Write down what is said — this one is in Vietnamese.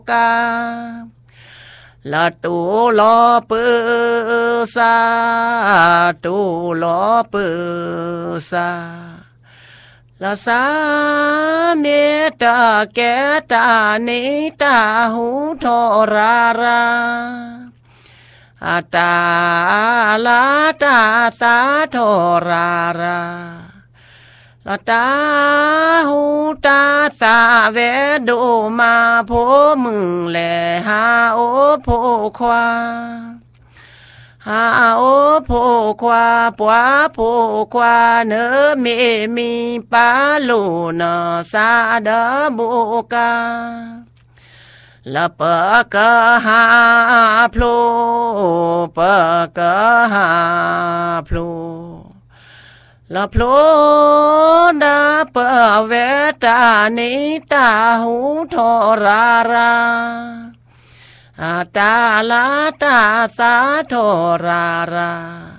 ca là tu lo bơ sa tu lo bơ sa là sa mê ta kẻ ta ni ta hú thọ ra ra ta la ta sa thọ ra ra là ta hú ta sa vẽ đồ mà phố mừng lệ ha ô phố khoa ha ô phố khoa bóa phố khoa nỡ mẹ mi ba lù nọ sa đỡ bộ ca là bờ cơ ha plu bờ cơ ha plu là plu đã bờ vẽ ta ni ta hú thọ ra ra ta la ta sa thọ ra ra